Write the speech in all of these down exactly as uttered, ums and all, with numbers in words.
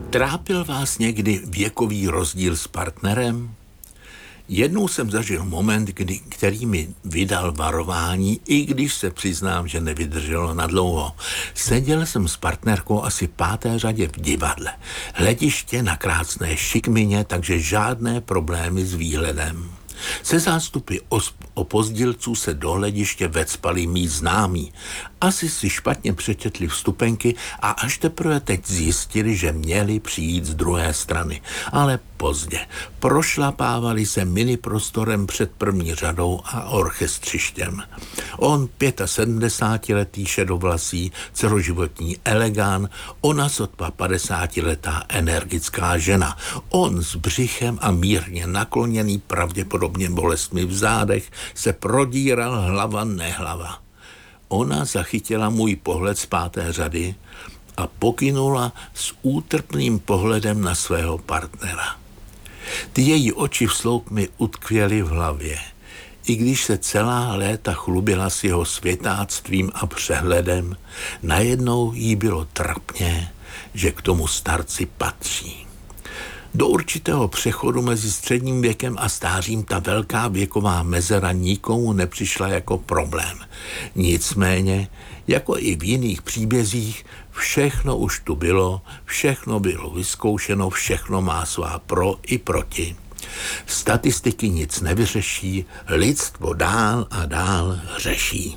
Trápil vás někdy věkový rozdíl s partnerem? Jednou jsem zažil moment, kdy, který mi vydal varování, i když se přiznám, že nevydrželo nadlouho. Seděl jsem s partnerkou asi v páté řadě v divadle. Hlediště na krásné šikmině, takže žádné problémy s výhledem. Se zástupy opozdělců se do hlediště vecpali mý známí. Asi si špatně přečetli vstupenky a až teprve teď zjistili, že měli přijít z druhé strany. Ale pozdě. Prošlapávali se mini prostorem před první řadou a orchestřištěm. On sedmdesátiletý šedovlasý, celoživotní elegán, ona sotva padesátiletá energická žena. On s břichem a mírně nakloněný, pravděpodobně bolestmi v zádech, se prodíral hlava nehlava. Ona zachytila můj pohled z páté řady a pokynula s útrpným pohledem na svého partnera. Ty její oči v sloup mi utkvěly v hlavě, i když se celá léta chlubila s jeho světáctvím a přehledem, najednou jí bylo trapně, že k tomu starci patří. Do určitého přechodu mezi středním věkem a stářím ta velká věková mezera nikomu nepřišla jako problém. Nicméně, jako i v jiných příbězích, všechno už tu bylo, všechno bylo vyzkoušeno, všechno má svá pro i proti. Statistiky nic nevyřeší, lidstvo dál a dál řeší.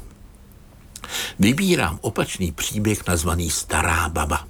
Vybírám opačný příběh nazvaný Stará baba.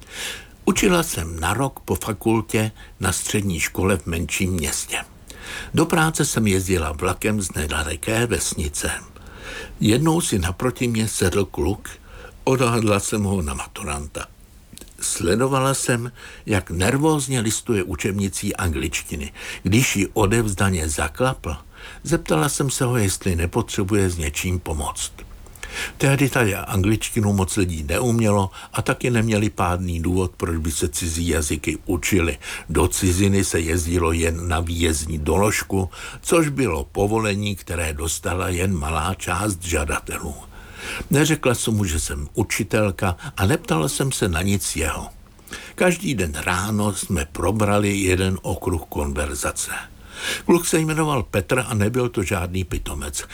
Učila jsem na rok po fakultě na střední škole v menším městě. Do práce jsem jezdila vlakem z nedaleké vesnice. Jednou si naproti mě sedl kluk, odhadla jsem ho na maturanta. Sledovala jsem, jak nervózně listuje učebnicí angličtiny. Když ji odevzdaně zaklapl, zeptala jsem se ho, jestli nepotřebuje s něčím pomoct. Tehdy tady angličtinu moc lidí neumělo a taky neměli pádný důvod, proč by se cizí jazyky učili. Do ciziny se jezdilo jen na výjezdní doložku, což bylo povolení, které dostala jen malá část žadatelů. Neřekla jsem mu, že jsem učitelka a neptala jsem se na nic jeho. Každý den ráno jsme probrali jeden okruh konverzace. Kluk se jmenoval Petr a nebyl to žádný pitomec.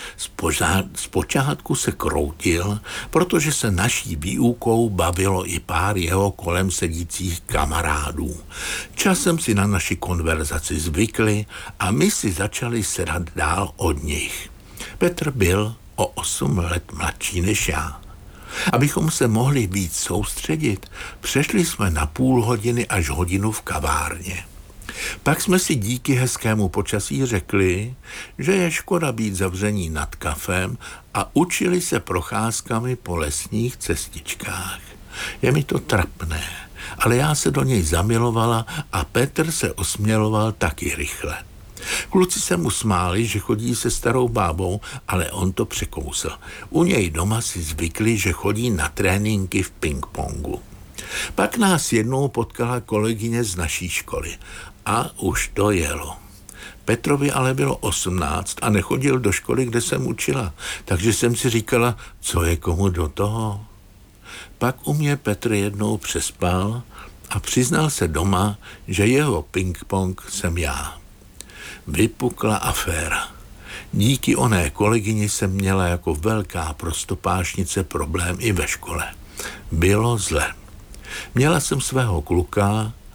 Zpočátku se kroutil, protože se naší výukou bavilo i pár jeho kolem sedících kamarádů. Časem si na naši konverzaci zvykli a my si začali sedat dál od nich. Petr byl o osm let mladší než já. Abychom se mohli víc soustředit, přešli jsme na půl hodiny až hodinu v kavárně. Pak jsme si díky hezkému počasí řekli, že je škoda být zavření nad kafem a učili se procházkami po lesních cestičkách. Je mi to trapné, ale já se do něj zamilovala a Petr se osměloval taky rychle. Kluci se mu smáli, že chodí se starou bábou, ale on to překousl. U něj doma si zvykli, že chodí na tréninky v ping-pongu. Pak nás jednou potkala kolegyně z naší školy a už to jelo. Petrovi ale bylo osmnáct a nechodil do školy, kde jsem učila, takže jsem si říkala, co je komu do toho. Pak u mě Petr jednou přespal a přiznal se doma, že jeho ping-pong jsem já. Vypukla aféra. Díky oné kolegyni jsem měla jako velká prostopášnice problém i ve škole. Bylo zle. Měla jsem svého kluka,